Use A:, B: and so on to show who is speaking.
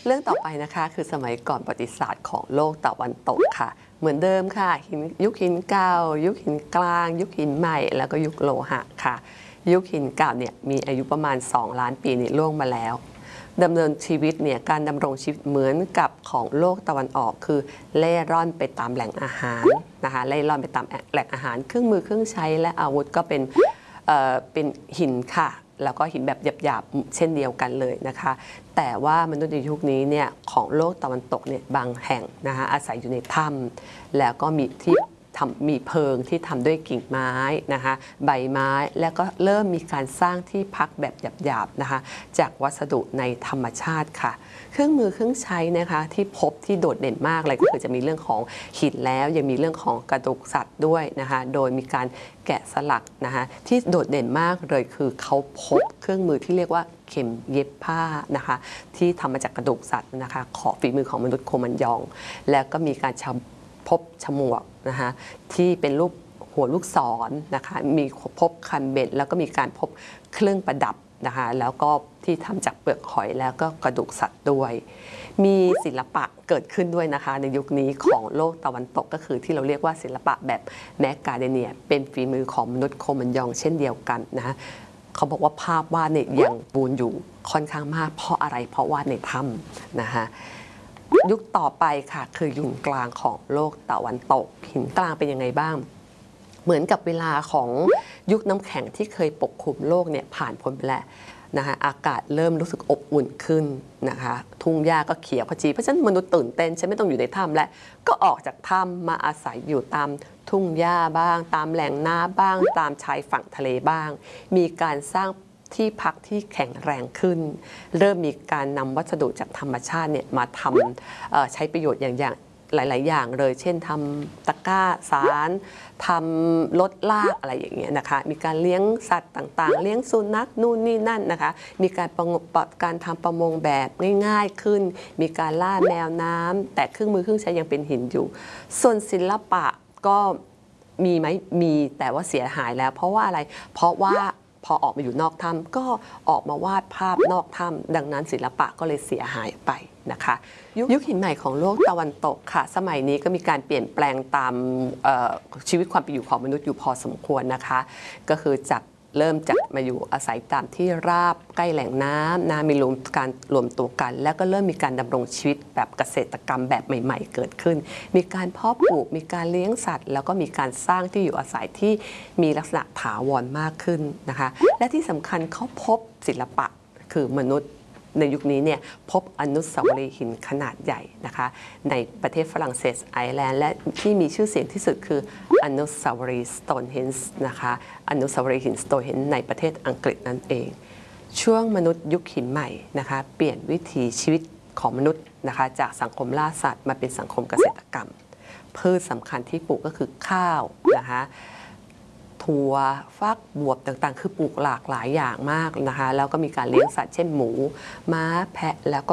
A: เรื่องต่อไปนะคะคือสมัยก่อนประวัติศาสตร์ของโลกตะวันตกค่ะเหมือนเดิมค่ะยุคหินเก่ายุคหินกลางยุคหินใหม่แล้วก็ยุคโลหะค่ะยุคหินเก่าเนี่ยมีอายุประมาณ2 ล้านปีนี่ล่วงมาแล้วดำเนินชีวิตเนี่ยการดำรงชีวิตเหมือนกับของโลกตะวันออกคือเล่ร่อนไปตามแหล่งอาหารนะคะเล่ร่อนไปตามแหล่งอาหารเครื่องมือเครื่องใช้และอาวุธก็เป็นหินค่ะแล้วก็หินแบบหยาบๆเช่นเดียวกันเลยนะคะแต่ว่ามนุษย์ในยุคนี้เนี่ยของโลกตะวันตกเนี่ยบางแห่งนะคะอาศัยอยู่ในถ้ำแล้วก็มีเพิงที่ทำด้วยกิ่งไม้นะคะใบไม้แล้วก็เริ่มมีการสร้างที่พักแบบหยาบๆนะคะจากวัสดุในธรรมชาติค่ะเครื่องมือเครื่องใช้นะคะที่พบที่โดดเด่นมากเลยก็คือจะมีเรื่องของหินแล้วยังมีเรื่องของกระดูกสัตว์ด้วยนะคะโดยมีการแกะสลักนะคะที่โดดเด่นมากเลยคือเขาพบเครื่องมือที่เรียกว่าเข็มเย็บผ้านะคะที่ทำมาจากกระดูกสัตว์นะคะของฝีมือของมนุษย์โคมันยองแล้วก็มีการพบฉมวกนะคะที่เป็นรูปหัวลูกศรนะคะมีพบคันเบ็ดแล้วก็มีการพบเครื่องประดับนะคะแล้วก็ที่ทำจากเปลือกหอยแล้วก็กระดูกสัตว์ด้วยมีศิลปะเกิดขึ้นด้วยนะคะในยุคนี้ของโลกตะวันตกก็คือที่เราเรียกว่าศิลปะแบบแมกกาเดเนียเป็นฝีมือของมนุษย์โคมันยองเช่นเดียวกันนะเขาบอกว่าภาพวาดเนี่ยยังปูนอยู่ค่อนข้างมากเพราะอะไรเพราะวาดในถ้ำนะคะยุคต่อไปค่ะคือยุคกลางของโลกตะวันตกหินกลางเป็นยังไงบ้างเหมือนกับเวลาของยุคน้ำแข็งที่เคยปกคลุมโลกเนี่ยผ่านพ้นไปแล้วนะคะอากาศเริ่มรู้สึกอบอุ่นขึ้นนะคะทุ่งหญ้าก็เขียวขจีเพราะฉะนั้นมนุษย์ตื่นเต้นฉันไม่ต้องอยู่ในถ้ำและก็ออกจากถ้ำมาอาศัยอยู่ตามทุ่งหญ้าบ้างตามแหล่งน้ำบ้างตามชายฝั่งทะเลบ้างมีการสร้างที่พักที่แข็งแรงขึ้นเริ่มมีการนำวัสดุจากธรรมชาติเนี่ยมาทำใช้ประโยชน์อย่างหลายๆอย่างเลยเช่นทำตะกร้าสารทำรถลากอะไรอย่างเงี้ยนะคะมีการเลี้ยงสัตว์ต่างๆเลี้ยงสุนัขนู่นนี่นั่นนะคะมีการทำประมงแบบง่ายๆขึ้นมีการล่าแมวน้ำแต่เครื่องมือเครื่องใช้ยังเป็นหินอยู่ส่วนศิลปะก็มีไหมมีแต่ว่าเสียหายแล้วเพราะว่าอะไรเพราะว่าพอออกมาอยู่นอกถ้ำก็ออกมาวาดภาพนอกถ้ำดังนั้นศิลปะก็เลยเสียหายไปนะคะยุคหินใหม่ของโลกตะวันตกค่ะสมัยนี้ก็มีการเปลี่ยนแปลงตามชีวิตความเป็นอยู่ของมนุษย์อยู่พอสมควรนะคะก็คือเริ่มจากมาอยู่อาศัยตามที่ราบใกล้แหล่งน้ำมีการรวมตัวกันแล้วก็เริ่มมีการดำรงชีวิตแบบเกษตรกรรมแบบใหม่ๆเกิดขึ้นมีการเพาะปลูกมีการเลี้ยงสัตว์แล้วก็มีการสร้างที่อยู่อาศัยที่มีลักษณะถาวรมากขึ้นนะคะและที่สำคัญเขาพบศิลปะคือมนุษย์ในยุคนี้เนี่ยพบอนุสาวรีย์หินขนาดใหญ่นะคะในประเทศฝรั่งเศสไอร์แลนด์และที่มีชื่อเสียงที่สุดคืออนุสาวรีย์สโตนเฮนจ์นะคะอนุสาวรีย์หินสโตนเฮนจ์ในประเทศอังกฤษนั่นเองช่วงมนุษย์ยุคหินใหม่นะคะเปลี่ยนวิถีชีวิตของมนุษย์นะคะจากสังคมล่าสัตว์มาเป็นสังคมเกษตรกรรมพืชสำคัญที่ปลูกก็คือข้าวนะคะถั่วฟักบวบต่างๆคือปลูกหลากหลายอย่างมากนะคะแล้วก็มีการเลี้ยงสัตว์เช่นหมูม้าแพะแล้วก็